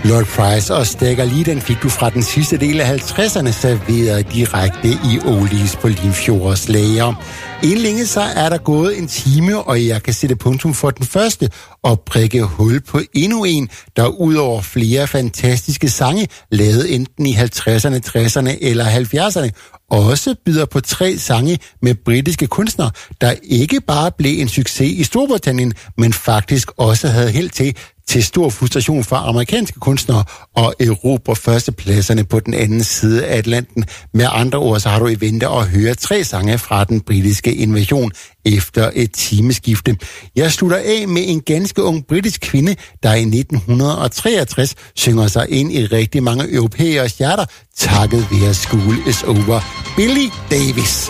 Lord Price og Stagger Lee, den fik du fra den sidste del af 50'erne, serveret direkte i Oldies på Limfjords lager. Inden længe så er der gået en time, og jeg kan sætte punktum for den første og prikke hul på endnu en, der udover flere fantastiske sange, lavet enten i 50'erne, 60'erne eller 70'erne, også byder på 3 sange med britiske kunstnere, der ikke bare blev en succes i Storbritannien, men faktisk også havde held til stor frustration for amerikanske kunstnere og erobre førstepladserne på den anden side af Atlanten. Med andre ord, så har du i vente at høre 3 sange fra den britiske invasion efter et timeskifte. Jeg slutter af med en ganske ung britisk kvinde, der i 1963 synger sig ind i rigtig mange europæers hjerter, takket være School is Over. Billy Davies.